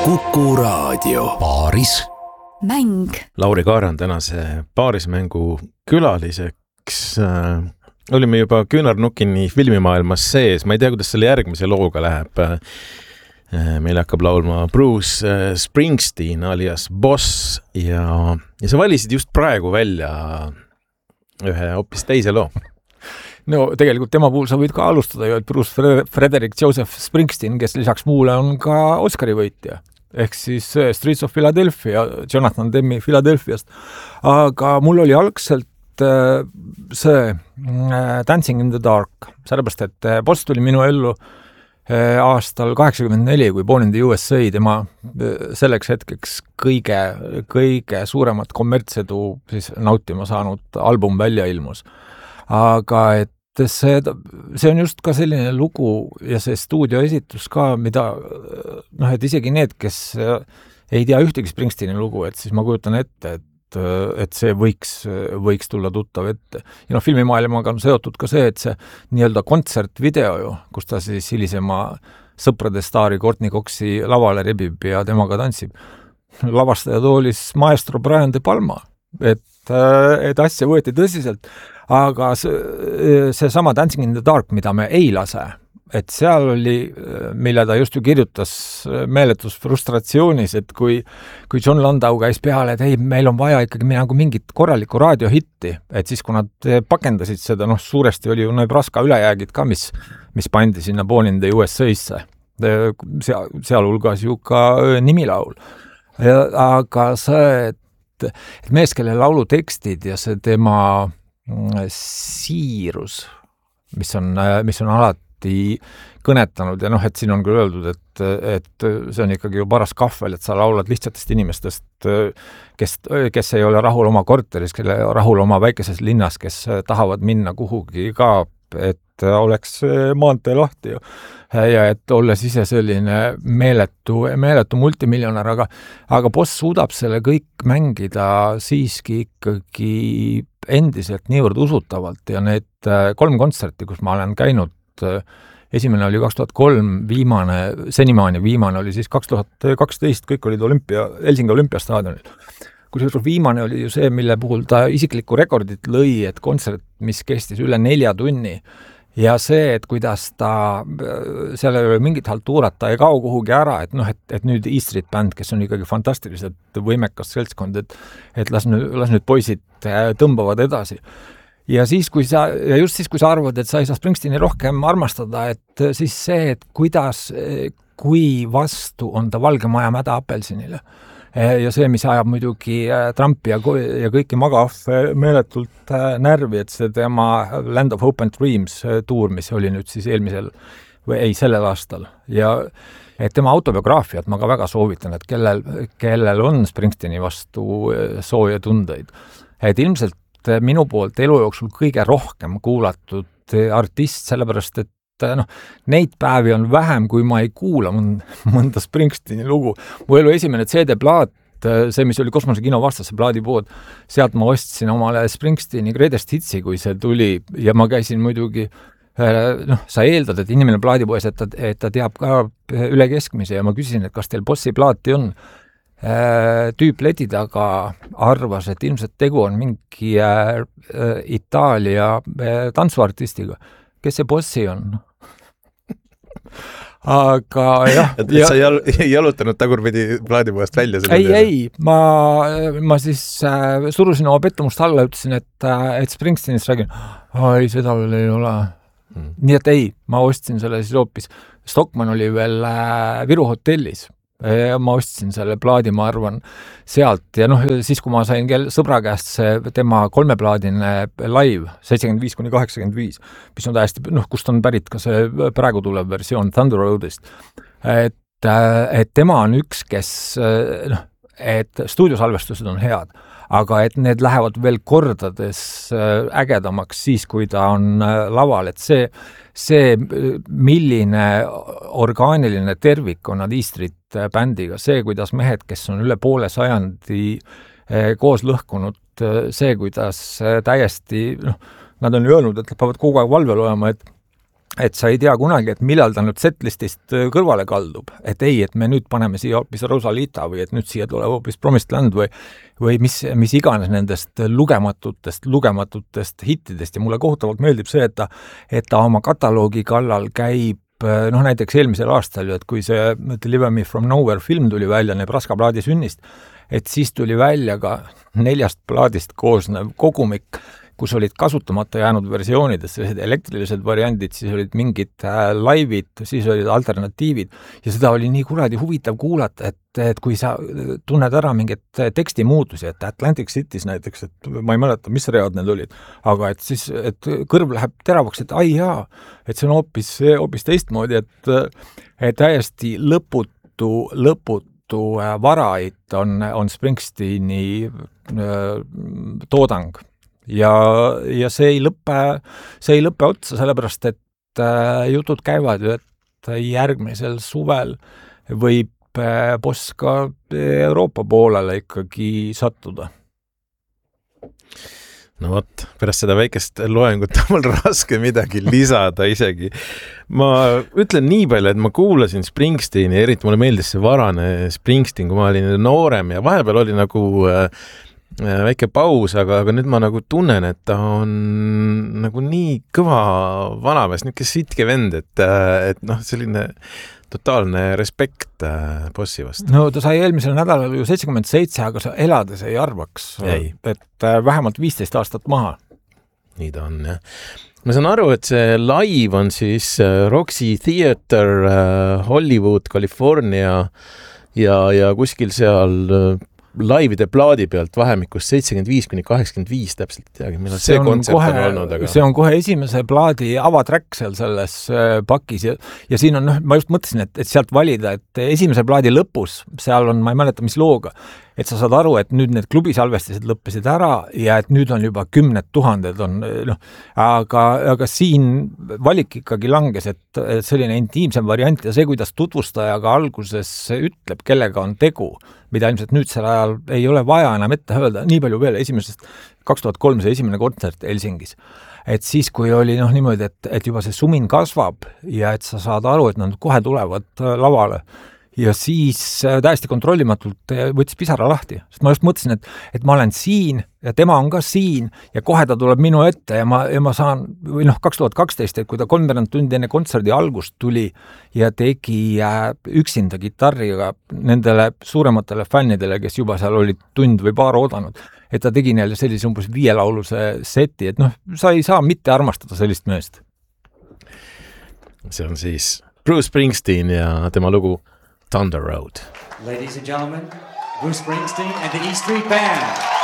Kuku Raadio. Paaris mäng. Lauri Kaaran tänase paarismängu külaliseks. Olime juba Küünarnukini filmimaailmas sees. Ma ei tea, kuidas selle järgmise looga läheb. Meil hakkab laulma Bruce Springsteen alias Boss ja sa valisid just praegu välja ühe hoopis teise loo. No tegelikult tema puhul sa võid ka alustada ju, et Bruce Frederick Joseph Springsteen, kes lisaks muule on ka Oscari võitja. Ehk siis Streets of Philadelphia, Jonathan Demmi Philadelphiast. Aga mul oli algselt see Dancing in the Dark, sellepärast, et Boss tuli minu ellu aastal 84, kui Born in the USA, tema selleks hetkeks kõige suuremat kommertsedu siis nautima saanud album välja ilmus. Aga et see on just ka selline lugu ja see stuudioesitus ka, mida et isegi need, kes ei tea ühtegi Springsteeni lugu, et siis ma kujutan ette, et see võiks tulla tuttav ette. Ja filmimaailmaga on seotud ka see, et see nii-öelda kontsertvideo ju, kus ta siis hilisema sõprade staari Courtney Coxi lavale rebib ja temaga tantsib. Lavastaja toolis maestro Brian De Palma, et asja võeti tõsiselt, aga see sama Dancing in the Dark, mida me ei lase, et seal oli, mille ta just ju kirjutas meeletus frustratsioonis, et kui John Landau käis peale, et ei, meil on vaja ikkagi mingit korralikku raadiohitti, et siis kui nad pakendasid seda, suuresti oli ju Nebraska ülejäägid ka, mis pandi sinna Born in the USA-sse, sealhulgas ju ka nimilaul. Aga see, et mees, kelle laulu tekstid ja see tema siirus, mis on alati kõnetanud ja et siin on küll öeldud, et see on ikkagi ju paras kahvel, et sa laulad lihtsatest inimestest, kes ei ole rahul oma korteris, kelle rahul oma väikeses linnas, kes tahavad minna kuhugi ka, et oleks maantee lahti ja et olles ise selline meeletu multimiljonär, aga Boss suudab selle kõik mängida siiski ikkagi endiselt niivõrd usutavalt ja need 3 kontserti, kus ma olen käinud, esimene oli 2003, senimaani viimane oli siis 2012, kõik olid Helsingi olümpiastaadionil. Kusjuures viimane oli ju see, mille puhul ta isiklikku rekordit lõi, et kontsert, mis kestis üle 4 tunni ja see, et kuidas seal ei ole mingit haltuurat, ta ei kao kuhugi ära, et nüüd E Street Band, kes on ikkagi fantastiliselt võimekas seltskond, et las nüüd poisid tõmbavad edasi. Ja kui sa arvad, et sa ei saa Springsteeni rohkem armastada, et siis see, et kui vastu on ta Valge Maja mäda apelsinile. Ja see, mis ajab muidugi Trumpi ja kõiki magahve meeletult närvi, et see tema Land of Hope and Dreams tuur, mis oli nüüd siis sellel aastal. Ja et tema autobiograafiat ma ka väga soovitan, et kellel on Springsteeni vastu sooja tundeid. Et ilmselt minu poolt elu jooksul kõige rohkem kuulatud artist, sellepärast, et neid päevi on vähem, kui ma ei kuula mõnda Springsteeni lugu. Mu elu esimene CD-plaat, see, mis oli Kosmosekino vastase plaadipood, sealt ma ostsin omale Springsteeni Greatest Hitsi, kui see tuli ja ma käisin muidugi, sa eeldad, et inimene plaadipoes, et ta teab ka üle keskmise ja ma küsisin, et kas teil Bossi plaati on. Tüüp leti taga arvas, et ilmselt tegu on mingi Itaalia tantsuartistiga. Kes see Bossi on? Aga jah. Sa ei jalutanud tagurpidi plaadipoest välja? Ei, ma siis surusin oma pettumust alla, ütlesin, et Springsteenist räägin. Ei, seda veel ei ole. Nii et ei, ma ostsin selle siis hoopis. Stockmann oli veel Viru hotellis. Ma ostsin selle plaadi, ma arvan, sealt ja siis kui ma sain sõbra käest see tema 3-plaadine live 75-85, mis on täiesti, kust on pärit ka see praegu tulev versioon Thunder Roadist, et tema on üks, kes et stuudiosalvestused on head, aga et need lähevad veel kordades ägedamaks siis, kui ta on laval, et see milline orgaaniline tervik on nad E Street bändiga, see, kuidas mehed, kes on üle poole sajandi koos lõhkunud, see, kuidas täiesti, nad on ju öelnud, et nad peavad kogu aeg valvel olema, et sa ei tea kunagi, et millal ta nüüd setlistist kõrvale kaldub, et ei, et me nüüd paneme siia hoopis Rosalita või et nüüd siia tuleb hoopis Promised Land või mis iganes nendest lugematutest hittidest ja mulle kohutavalt meeldib see, et ta oma kataloogi kallal käib, näiteks eelmisel aastal ju, et kui see Deliver Me From Nowhere film tuli välja Nebraska plaadi sünnist, et siis tuli välja ka 4 plaadist koosnev kogumik, kus olid kasutamata jäänud versioonid, sellised elektrilised variandid, siis olid mingid laivid, siis olid alternatiivid ja seda oli nii kuradi huvitav kuulata, et kui sa tunned ära mingit tekstimuutusi, et Atlantic Cities näiteks, et ma ei mäleta, mis read need olid, aga et siis, et kõrv läheb teravaks, et ai jaa, et see on hoopis teistmoodi, et täiesti lõputu varaid on Springsteeni toodang. Ja see ei lõppe otsa, sellepärast, et jutud käivad ju, et järgmisel suvel võib boss ka Euroopa poolele ikkagi sattuda. No vot, pärast seda väikest loengut on mul raske midagi lisada isegi. Ma ütlen nii palju, et ma kuulasin Springsteeni, eriti mulle meeldis see varane Springsteen, kui ma olin noorem ja vahepeal oli nagu väike paus, aga nüüd ma nagu tunnen, et ta on nagu nii kõva vanamees, niisugune sitke vend, et selline totaalne respekt bossi vastu. No ta sai eelmisel nädalal ju 77, aga sa elades ei arvaks, et vähemalt 15 aastat maha. Nii ta on, jah. Ma saan aru, et see live on siis Roxy Theater, Hollywood, California ja kuskil seal laivide plaadi pealt vahemikus 75-85 täpselt teagi, millal see kontsert on olnud. Aga... See on kohe esimese plaadi avatrack seal selles pakis ja siin on, ma just mõtlesin, et sealt valida, et esimese plaadi lõpus, seal on, ma ei mäleta, mis looga, et sa saad aru, et nüüd need klubisalvestised lõppesid ära ja et nüüd on juba 10 000 on, aga siin valik ikkagi langes, et selline intiimsem variant ja see, kuidas tutvustaja ka alguses ütleb, kellega on tegu, mida ilmselt nüüd sel ajal ei ole vaja enam ette öelda, nii palju veel esimesest 2003 see esimene kontsert Helsingis. Et siis, kui oli niimoodi, et juba see sumin kasvab ja et sa saad aru, et nad kohe tulevad lavale ja siis täiesti kontrollimatult võttis pisara lahti, sest ma just mõtlesin, et ma olen siin ja tema on ka siin ja kohe ta tuleb minu ette ja ma saan, või 2012, et kui ta 30 tundi enne kontserdi algust tuli ja tegi üksinda gitarriga nendele suurematele fännidele, kes juba seal olid tund või paar oodanud, et ta tegi neile sellise umbes 5-lauluse seti, et sa ei saa mitte armastada sellist meest. See on siis Bruce Springsteen ja tema lugu Thunder Road. Ladies and gentlemen, Bruce Springsteen and the E Street Band.